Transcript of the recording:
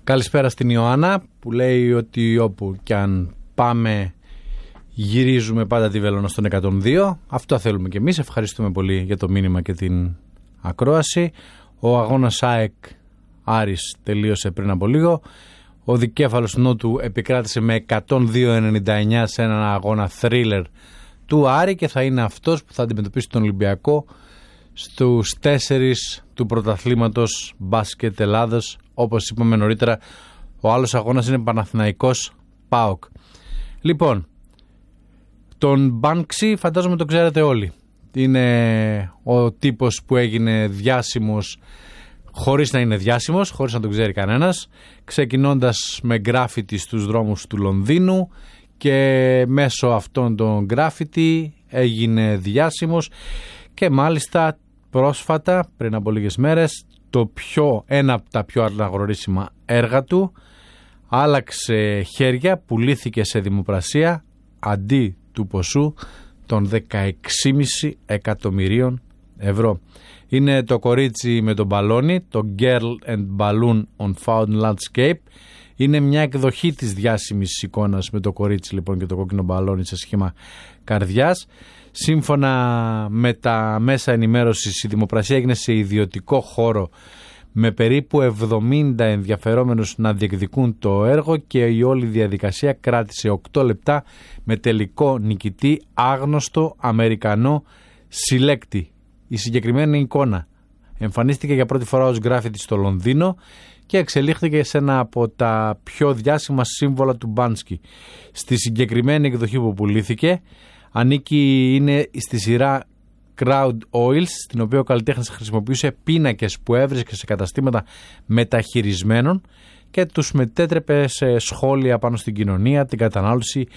Καλησπέρα στην Ιωάννα που λέει ότι όπου κι αν πάμε γυρίζουμε πάντα τη βελόνα στον 102. Αυτό θέλουμε κι εμείς. Ευχαριστούμε πολύ για το μήνυμα και την ακρόαση. Ο αγώνας ΑΕΚ Άρης τελείωσε πριν από λίγο. Ο δικέφαλος Νότου επικράτησε με 102-99 σε έναν αγώνα thriller του Άρη και θα είναι αυτός που θα αντιμετωπίσει τον Ολυμπιακό στους 4 του πρωταθλήματος μπάσκετ Ελλάδος. Όπως είπαμε νωρίτερα, ο άλλος αγώνας είναι Παναθηναϊκός ΠΑΟΚ. Λοιπόν, τον Μπάνξι φαντάζομαι το ξέρετε όλοι. Είναι ο τύπος που έγινε διάσημος χωρίς να είναι διάσημος, χωρίς να τον ξέρει κανένας, ξεκινώντας με γκράφιτι στους δρόμους του Λονδίνου και μέσω αυτών των γκράφιτι έγινε διάσημος και μάλιστα πρόσφατα, πριν από λίγες μέρες, ένα από τα πιο αναγνωρίσιμα έργα του άλλαξε χέρια, πουλήθηκε σε δημοπρασία αντί του ποσού των 16,5 εκατομμυρίων ευρώ. Είναι το κορίτσι με τον μπαλόνι, το Girl and Balloon on Found Landscape. Είναι μια εκδοχή της διάσημης εικόνας με το κορίτσι λοιπόν και το κόκκινο μπαλόνι σε σχήμα καρδιάς. Σύμφωνα με τα μέσα ενημέρωσης, η δημοπρασία έγινε σε ιδιωτικό χώρο με περίπου 70 ενδιαφερόμενους να διεκδικούν το έργο και η όλη διαδικασία κράτησε 8 λεπτά με τελικό νικητή άγνωστο Αμερικανό συλλέκτη. Η συγκεκριμένη εικόνα εμφανίστηκε για πρώτη φορά ως γκράφιτι στο Λονδίνο και εξελίχθηκε σε ένα από τα πιο διάσημα σύμβολα του Μπάνσκι. Στη συγκεκριμένη εκδοχή που πουλήθηκε είναι στη σειρά Crowd Oils, στην οποία ο καλλιτέχνης χρησιμοποιούσε πίνακες που έβρισκε σε καταστήματα μεταχειρισμένων και τους μετέτρεπε σε σχόλια πάνω στην κοινωνία, την κατανάλωση